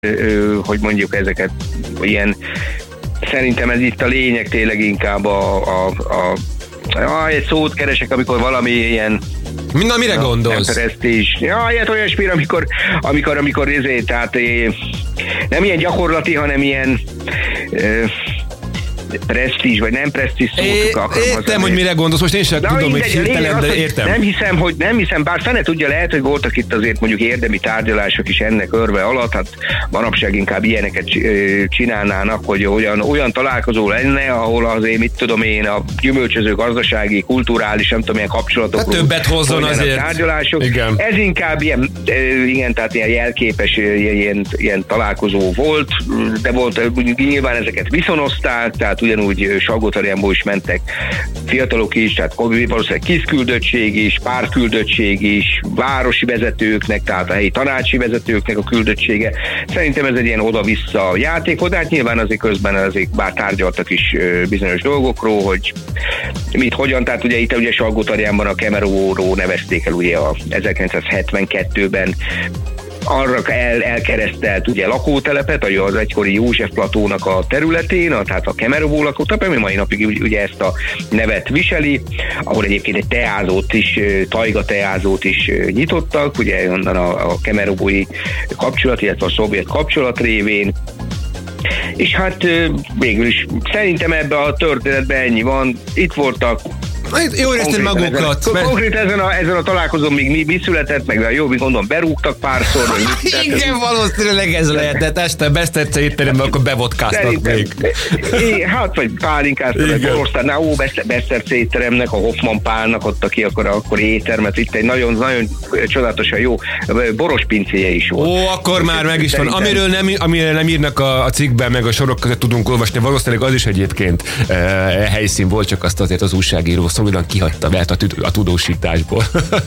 hogy mondjuk ezeket ilyen, szerintem ez itt a lényeg tényleg inkább egy szót keresek, amikor valami ilyen... Na, mire gondolsz? Hát olyasmi, amikor ezért, tehát nem ilyen gyakorlati, hanem ilyen presztízs, vagy nem presztízs szót akarom. Értem, hogy mire gondolsz, most én sem tudom, hogy hirtelen, de értem. Nem hiszem, bár fene tudja, lehet, hogy voltak itt azért mondjuk érdemi tárgyalások is ennek örve alatt, hát manapság inkább ilyeneket csinálnának, hogy olyan találkozó lenne, ahol azért, mit tudom én, a gyümölcsöző gazdasági, kulturális, nem tudom, ilyen kapcsolatok. Hát többet hozzon azért. Tárgyalások. Igen. Ez inkább ilyen, tehát ilyen jelképes, ilyen találkozó volt, de volt, nyilván ezeket viszonozták, tehát ugyanúgy Salgótarjánból is mentek fiatalok is, tehát valószínűleg kiszküldöttség is, pártküldöttség is, városi vezetőknek, tehát a helyi tanácsi vezetőknek a küldöttsége. Szerintem ez egy ilyen oda-vissza játék, de hát nyilván azért közben bár tárgyaltak is bizonyos dolgokról, hogy mit, hogyan, tehát ugye itt ugye Salgótarjánban a Kemeróról nevezték el ugye a 1972-ben arra elkeresztelt ugye lakótelepet, az egykori József platónak a területén, tehát a Kemerovó lakótelep, ami mai napig ugye ezt a nevet viseli, ahol egyébként egy teázót is, tajga teázót is nyitottak, ugye onnan a kemerovói kapcsolat, illetve a szovjet kapcsolat révén. És hát végül is szerintem ebbe a történetben ennyi van. Itt voltak jó éreztem magukat. Konkrét ezen a találkozón még mi született, meg jó, gondolom berúgtak párszor. Igen, valószínűleg ez lehetett. Este Beszterce étteremben akkor bevodkáztak még. Hát, vagy pálinkáztak, aztán Beszterce étteremnek, a Hoffman Pálnak ott, aki akkor éttermet, itt egy nagyon csodálatosan jó boros pincéje is volt. Ó, akkor már meg is van. Amiről nem írnak a cikkben, meg a sorok között tudunk olvasni, valószínűleg az is egyébként helyszín volt, csak azt azért az újságíró szolidan kihagyta mert a tudósításból.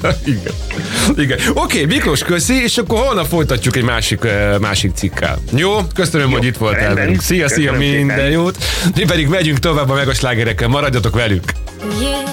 Igen. Oké, Miklós, köszi, és akkor holnap folytatjuk egy másik cikkel. Jó? Köszönöm, hogy itt voltál velünk. Szia, minden jót. Mi pedig megyünk tovább a megaslágerekkel, maradjatok velük.